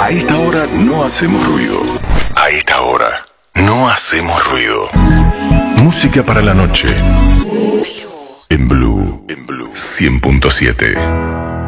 A esta hora no hacemos ruido. A esta hora no hacemos ruido. Música para la noche. En Blue 100.7.